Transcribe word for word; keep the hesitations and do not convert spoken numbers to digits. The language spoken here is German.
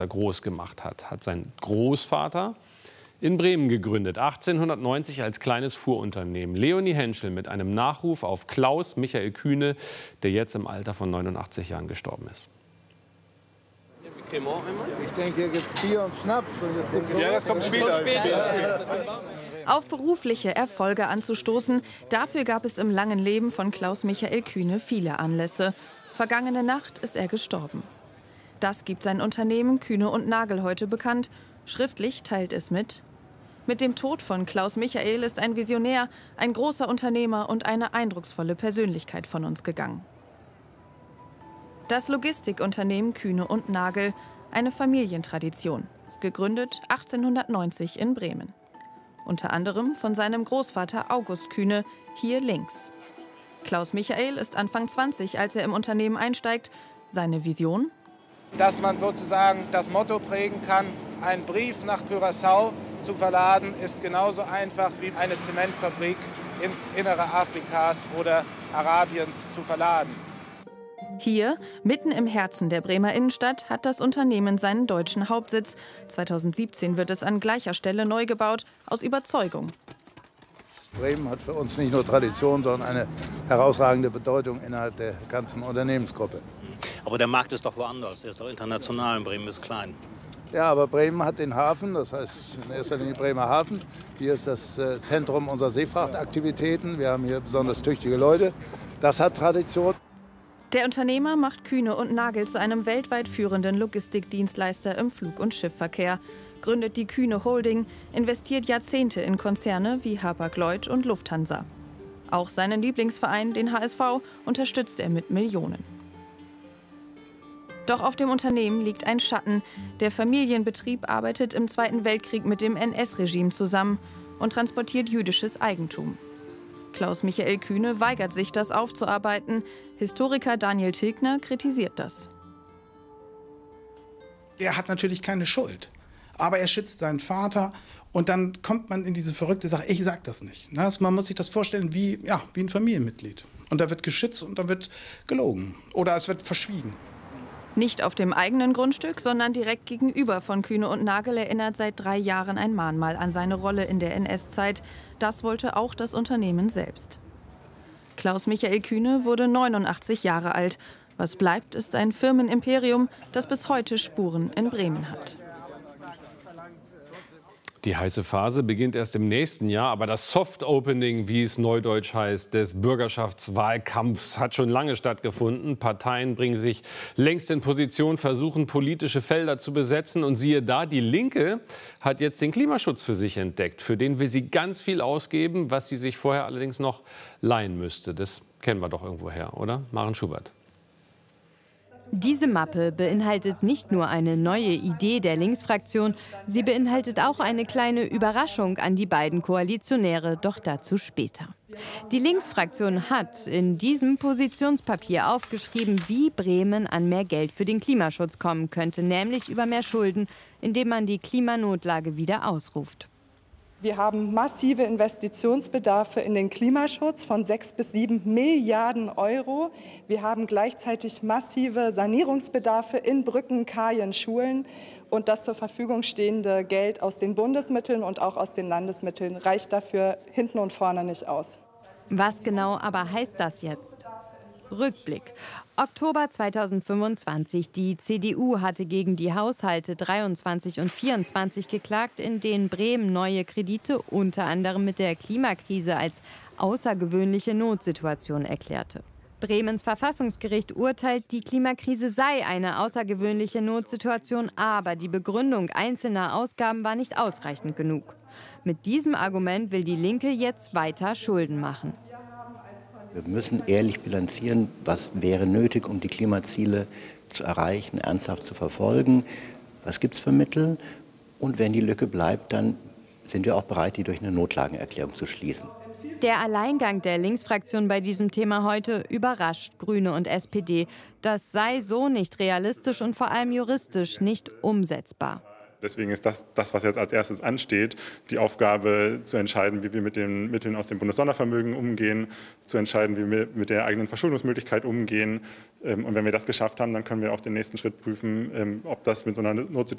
groß gemacht hat, hat sein Großvater in Bremen gegründet, achtzehnhundertneunzig als kleines Fuhrunternehmen. Leonie Henschel mit einem Nachruf auf Klaus Michael Kühne, der jetzt im Alter von neunundachtzig Jahren gestorben ist. Ich denke, hier gibt es Bier und Schnaps. Und jetzt gibt's ja, das kommt später. Auf berufliche Erfolge anzustoßen, dafür gab es im langen Leben von Klaus Michael Kühne viele Anlässe. Vergangene Nacht ist er gestorben. Das gibt sein Unternehmen Kühne und Nagel heute bekannt. Schriftlich teilt es mit: Mit dem Tod von Klaus Michael ist ein Visionär, ein großer Unternehmer und eine eindrucksvolle Persönlichkeit von uns gegangen. Das Logistikunternehmen Kühne und Nagel, eine Familientradition, gegründet achtzehnhundertneunzig in Bremen. Unter anderem von seinem Großvater August Kühne, hier links. Klaus Michael ist Anfang zwanzig, als er im Unternehmen einsteigt. Seine Vision? Dass man sozusagen das Motto prägen kann, einen Brief nach Curaçao zu verladen, ist genauso einfach wie eine Zementfabrik ins Innere Afrikas oder Arabiens zu verladen. Hier, mitten im Herzen der Bremer Innenstadt, hat das Unternehmen seinen deutschen Hauptsitz. zweitausendsiebzehn wird es an gleicher Stelle neu gebaut, aus Überzeugung. Bremen hat für uns nicht nur Tradition, sondern eine herausragende Bedeutung innerhalb der ganzen Unternehmensgruppe. Aber der Markt ist doch woanders, der ist doch international und Bremen ist klein. Ja, aber Bremen hat den Hafen, das heißt in erster Linie Bremer Hafen. Hier ist das Zentrum unserer Seefrachtaktivitäten. Wir haben hier besonders tüchtige Leute. Das hat Tradition. Der Unternehmer macht Kühne und Nagel zu einem weltweit führenden Logistikdienstleister im Flug- und Schiffverkehr, gründet die Kühne Holding, investiert Jahrzehnte in Konzerne wie Hapag-Lloyd und Lufthansa. Auch seinen Lieblingsverein, den H S V, unterstützt er mit Millionen. Doch auf dem Unternehmen liegt ein Schatten. Der Familienbetrieb arbeitet im Zweiten Weltkrieg mit dem N S-Regime zusammen und transportiert jüdisches Eigentum. Klaus Michael Kühne weigert sich, das aufzuarbeiten. Historiker Daniel Tilgner kritisiert das. Er hat natürlich keine Schuld, aber er schützt seinen Vater und dann kommt man in diese verrückte Sache, ich sag das nicht. Man muss sich das vorstellen wie, ja, wie ein Familienmitglied. Und da wird geschützt und da wird gelogen oder es wird verschwiegen. Nicht auf dem eigenen Grundstück, sondern direkt gegenüber von Kühne und Nagel erinnert seit drei Jahren ein Mahnmal an seine Rolle in der N S-Zeit. Das wollte auch das Unternehmen selbst. Klaus Michael Kühne wurde neunundachtzig Jahre alt. Was bleibt, ist ein Firmenimperium, das bis heute Spuren in Bremen hat. Die heiße Phase beginnt erst im nächsten Jahr, aber das Soft-Opening, wie es neudeutsch heißt, des Bürgerschaftswahlkampfs hat schon lange stattgefunden. Parteien bringen sich längst in Position, versuchen politische Felder zu besetzen. Und siehe da, die Linke hat jetzt den Klimaschutz für sich entdeckt. Für den will sie ganz viel ausgeben, was sie sich vorher allerdings noch leihen müsste. Das kennen wir doch irgendwo her, oder? Maren Schubert. Diese Mappe beinhaltet nicht nur eine neue Idee der Linksfraktion, sie beinhaltet auch eine kleine Überraschung an die beiden Koalitionäre, doch dazu später. Die Linksfraktion hat in diesem Positionspapier aufgeschrieben, wie Bremen an mehr Geld für den Klimaschutz kommen könnte, nämlich über mehr Schulden, indem man die Klimanotlage wieder ausruft. Wir haben massive Investitionsbedarfe in den Klimaschutz von sechs bis sieben Milliarden Euro. Wir haben gleichzeitig massive Sanierungsbedarfe in Brücken, Kajen, Schulen. Und das zur Verfügung stehende Geld aus den Bundesmitteln und auch aus den Landesmitteln reicht dafür hinten und vorne nicht aus. Was genau aber heißt das jetzt? Rückblick. Oktober zweitausendfünfundzwanzig. Die C D U hatte gegen die Haushalte dreiundzwanzig und vierundzwanzig geklagt, in denen Bremen neue Kredite unter anderem mit der Klimakrise als außergewöhnliche Notsituation erklärte. Bremens Verfassungsgericht urteilt, die Klimakrise sei eine außergewöhnliche Notsituation, aber die Begründung einzelner Ausgaben war nicht ausreichend genug. Mit diesem Argument will die Linke jetzt weiter Schulden machen. Wir müssen ehrlich bilanzieren, was wäre nötig, um die Klimaziele zu erreichen, ernsthaft zu verfolgen. Was gibt es für Mittel? Und wenn die Lücke bleibt, dann sind wir auch bereit, die durch eine Notlagenerklärung zu schließen. Der Alleingang der Linksfraktion bei diesem Thema heute überrascht Grüne und S P D. Das sei so nicht realistisch und vor allem juristisch nicht umsetzbar. Deswegen ist das, das, was jetzt als erstes ansteht, die Aufgabe zu entscheiden, wie wir mit den Mitteln aus dem Bundessondervermögen umgehen, zu entscheiden, wie wir mit der eigenen Verschuldungsmöglichkeit umgehen. Und wenn wir das geschafft haben, dann können wir auch den nächsten Schritt prüfen, ob das mit so einer Notsituation